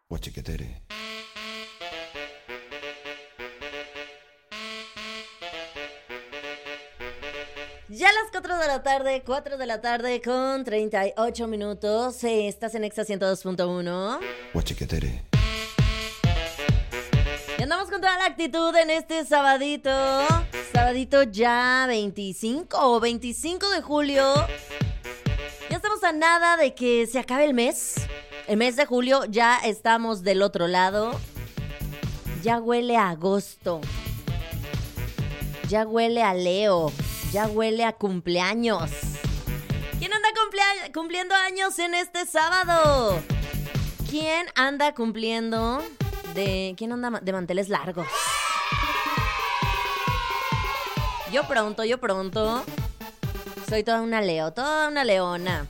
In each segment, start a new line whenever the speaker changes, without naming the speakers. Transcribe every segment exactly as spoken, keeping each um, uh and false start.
Guachiquetere.
Ya a las cuatro de la tarde, cuatro de la tarde con treinta y ocho minutos. Eh, estás en Exa ciento dos punto uno.
Guachiquetere.
Y andamos con toda la actitud en este sabadito. Sabadito ya veinticinco o veinticinco de julio. Ya estamos a nada de que se acabe el mes. El mes de julio ya estamos del otro lado. Ya huele a agosto. Ya huele a Leo. Ya huele a cumpleaños. ¿Quién anda cumplea- cumpliendo años en este sábado? ¿Quién anda cumpliendo de... ¿Quién anda de manteles largos? Yo pronto, yo pronto. Soy toda una Leo, toda una leona.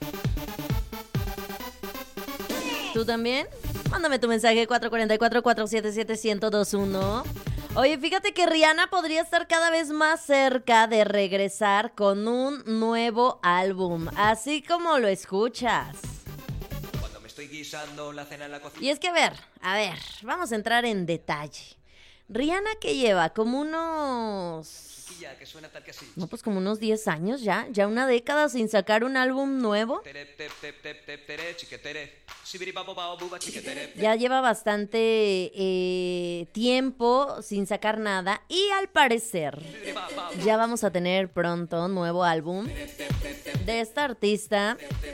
¿Tú también? Mándame tu mensaje cuatro cuatro cuatro, cuatro siete siete, uno cero dos uno. Oye, fíjate que Rihanna podría estar cada vez más cerca de regresar con un nuevo álbum, así como lo escuchas.
Cuando me estoy guisando la cena en la cocina.
Y es que, a ver, a ver, vamos a entrar en detalle. Rihanna, ¿qué lleva? Como unos...
Chiquilla, que suena tal que así.
No, pues como unos diez años ya, ya una década sin sacar un álbum nuevo.
Tere, tep, tep, tep, tep, tere, chiquetere. Sibiribabo, buba, chiquetere.
Ya lleva bastante eh, tiempo sin sacar nada y al parecer ya vamos a tener pronto un nuevo álbum de esta artista.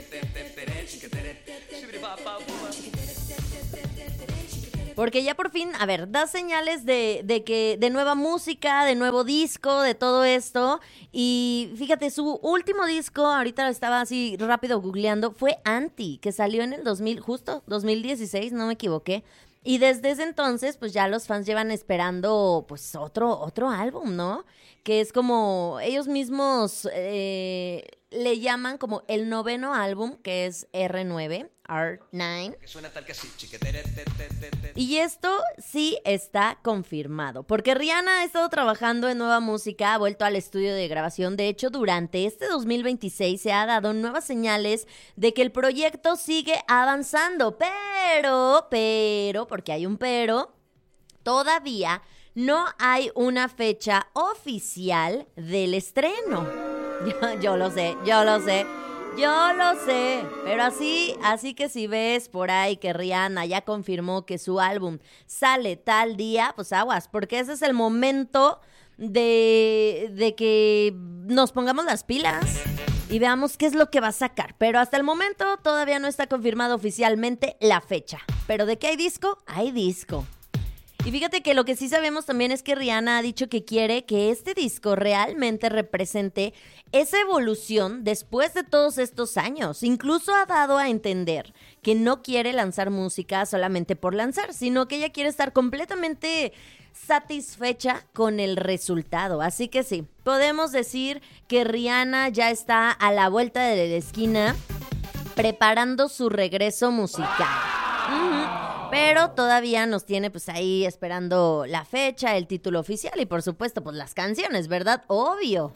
Porque ya por fin, a ver, da señales de, de que de nueva música, de nuevo disco, de todo esto. Y fíjate, su último disco, ahorita lo estaba así rápido googleando, fue Anti, que salió en el dos mil, justo dos mil dieciséis, no me equivoqué. Y desde ese entonces, pues ya los fans llevan esperando pues otro, otro álbum, ¿no? Que es como ellos mismos eh, le llaman como el noveno álbum, que es R nueve, R nueve.
Que suena tal que así, chiquetere, te, te, te, te.
Y esto sí está confirmado, porque Rihanna ha estado trabajando en nueva música, ha vuelto al estudio de grabación. De hecho, durante este dos mil veintiséis se ha dado nuevas señales de que el proyecto sigue avanzando, pero, pero, porque hay un pero, todavía no hay una fecha oficial del estreno. Yo, yo lo sé, yo lo sé. Yo lo sé, pero así, así que si ves por ahí que Rihanna ya confirmó que su álbum sale tal día, pues aguas, porque ese es el momento de, de que nos pongamos las pilas y veamos qué es lo que va a sacar. Pero hasta el momento todavía no está confirmado oficialmente la fecha. Pero de que hay disco, hay disco. Y fíjate que lo que sí sabemos también es que Rihanna ha dicho que quiere que este disco realmente represente esa evolución después de todos estos años. Incluso ha dado a entender que no quiere lanzar música solamente por lanzar, sino que ella quiere estar completamente satisfecha con el resultado. Así que sí, podemos decir que Rihanna ya está a la vuelta de la esquina preparando su regreso musical. Uh-huh. Pero todavía nos tiene pues ahí esperando la fecha, el título oficial y por supuesto pues las canciones, ¿verdad? Obvio.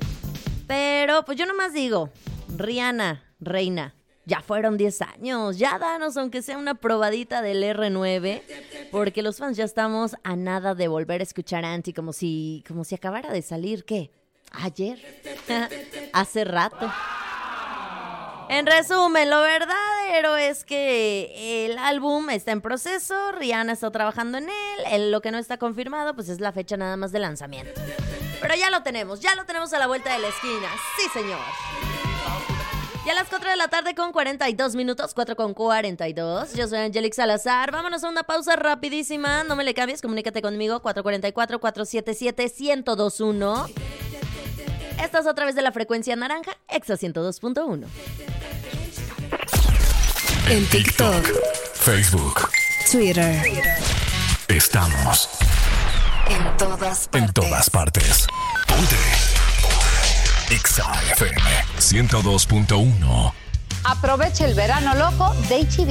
Pero pues yo nomás digo, Rihanna, reina, ya fueron diez años, ya danos aunque sea una probadita del R nueve, porque los fans ya estamos a nada de volver a escuchar Anti como si, como si acabara de salir, ¿qué? ¿Ayer? Hace rato. En resumen, lo verdadero es que el álbum está en proceso, Rihanna está trabajando en él, él, lo que no está confirmado pues es la fecha nada más de lanzamiento. Pero ya lo tenemos, ya lo tenemos a la vuelta de la esquina, sí señor. Ya a las cuatro de la tarde con cuarenta y dos minutos, cuatro con cuarenta y dos, yo soy Angelique Salazar, vámonos a una pausa rapidísima, no me le cambies, comunícate conmigo, cuatro cuatro cuatro, cuatro siete siete, uno cero dos uno. Estás a través de la frecuencia naranja, Exa ciento dos punto uno.
En TikTok,
Facebook,
Twitter,
estamos
en todas partes.
en todas partes. Ponte. Exa F M ciento dos punto uno.
Aproveche el verano loco de H E B.